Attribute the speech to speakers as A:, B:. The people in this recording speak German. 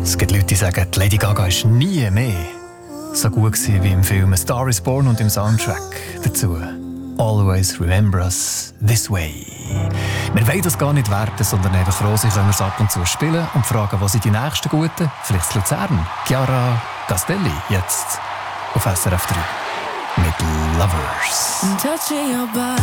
A: Es gibt Leute, die sagen, die Lady Gaga ist nie mehr so gut gewesen wie im Film A Star is Born und im Soundtrack dazu. Always remember us this way. Wir wollen das gar nicht werten, sondern einfach froh sein, können wir es ab und zu spielen und fragen, was sind die nächsten Guten? Vielleicht in Luzern. Chiara Castelli, jetzt auf SRF 3 mit Lovers.
B: Touching your body.